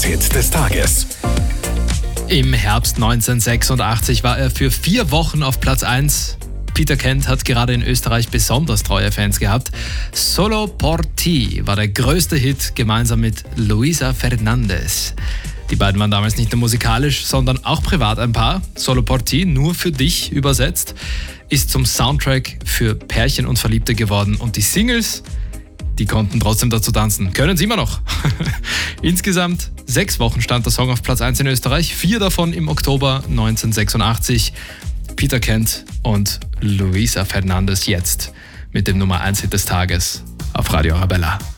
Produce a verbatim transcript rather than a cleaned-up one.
Hit des Tages. Im Herbst neunzehnhundertsechsundachtzig war er für vier Wochen auf Platz eins. Peter Kent hat gerade in Österreich besonders treue Fans gehabt. Solo por ti war der größte Hit gemeinsam mit Luisa Fernandez. Die beiden waren damals nicht nur musikalisch, sondern auch privat ein Paar. Solo por ti, nur für dich übersetzt, ist zum Soundtrack für Pärchen und Verliebte geworden. Und die Singles, die konnten trotzdem dazu tanzen. Können sie immer noch. Insgesamt sechs Wochen stand der Song auf Platz eins in Österreich, vier davon im Oktober neunzehnhundertsechsundachtzig. Peter Kent und Luisa Fernandez jetzt mit dem Nummer eins Hit des Tages auf Radio Arabella.